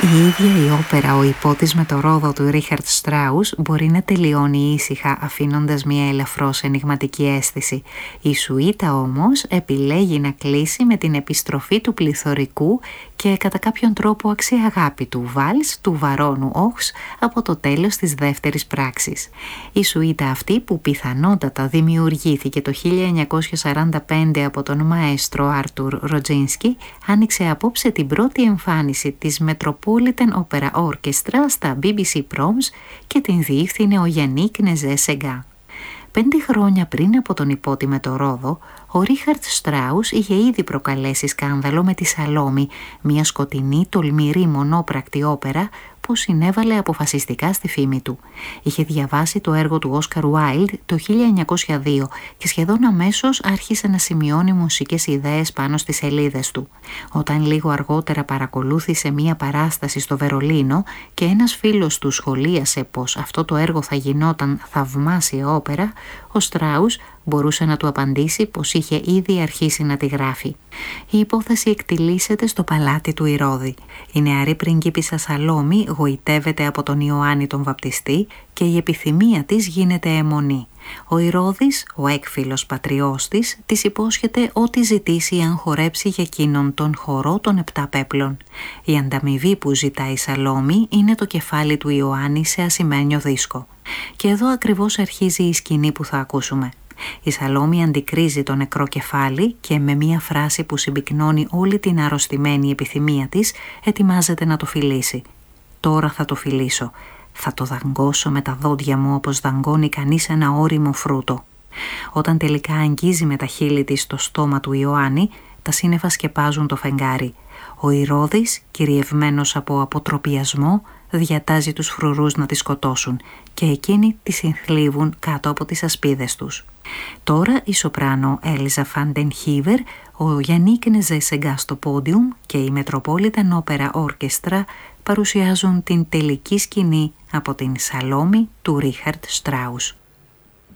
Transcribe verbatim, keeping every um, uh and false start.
Η ίδια η όπερα «Ο υπότης με το ρόδο» του Ρίχαρτ Στράους μπορεί να τελειώνει ήσυχα αφήνοντας μια ελαφρώς ενιγματική αίσθηση. Η σουίτα όμως επιλέγει να κλείσει με την επιστροφή του πληθωρικού και κατά κάποιον τρόπο αξιαγάπητου βάλς του Βαρώνου Όχς από το τέλος της δεύτερης πράξης. Η σουίτα αυτή, που πιθανότατα δημιουργήθηκε το χίλια εννιακόσια σαράντα πέντε από τον μαέστρο Άρτουρ Ροτζίνσκι, άνοιξε απόψε την πρώτη εμφάνιση της Metropolitan Opera Orchestra στα μπι μπι σι Proms και την διεύθυνε ο Γιαννίκ Νεζέ-Σεγκά. Πέντε χρόνια πριν από τον υπότη με το ρόδο, ο Ρίχαρτ Στράους είχε ήδη προκαλέσει σκάνδαλο με τη Σαλόμη, μια σκοτεινή, τολμηρή, μονόπρακτη όπερα που συνέβαλε αποφασιστικά στη φήμη του. Είχε διαβάσει το έργο του Όσκαρ Βάιλντ το χίλια εννιακόσια δύο και σχεδόν αμέσως άρχισε να σημειώνει μουσικές ιδέες πάνω στις σελίδες του. Όταν λίγο αργότερα παρακολούθησε μία παράσταση στο Βερολίνο και ένας φίλος του σχολίασε πως αυτό το έργο θα γινόταν θαυμάσια όπερα, ο Στράους μπορούσε να του απαντήσει πως είχε ήδη αρχίσει να τη γράφει. Η υπόθεση εκτιλήσεται στο παλάτι του Ηρώδη. Η νεαρή πριγκίπισσα Σαλόμη γοητεύεται από τον Ιωάννη τον Βαπτιστή και η επιθυμία της γίνεται αιμονή. Ο Ηρώδης, ο έκφυλος πατριός της, της υπόσχεται ό,τι ζητήσει αν χορέψει για εκείνον τον χορό των επτά πέπλων. Η ανταμοιβή που ζητάει η Σαλόμη είναι το κεφάλι του Ιωάννη σε ασημένιο δίσκο. Και εδώ ακριβώς αρχίζει η σκηνή που θα ακούσουμε. Η Σαλόμη αντικρίζει το νεκρό κεφάλι και με μία φράση που συμπυκνώνει όλη την αρρωστημένη επιθυμία της, ετοιμάζεται να το φιλήσει. «Τώρα θα το φιλήσω. Θα το δαγκώσω με τα δόντια μου όπως δαγκώνει κανείς ένα ώριμο φρούτο». Όταν τελικά αγγίζει με τα χείλη της το στόμα του Ιωάννη, τα σύννεφα σκεπάζουν το φεγγάρι. Ο Ηρώδης, κυριευμένος από αποτροπιασμό, διατάζει τους φρουρούς να τη σκοτώσουν και εκείνοι τη συνθλίβουν κάτω από τις ασπίδες τους. Τώρα η σοπράνο Έλιζα Φαντενχίβερ, ο Γιαννίκ Νεζέ-Σεγκά στο πόντιουμ και η Metropolitan Opera Orchestra παρουσιάζουν την τελική σκηνή από την Σαλόμη του Ρίχαρτ Στράους.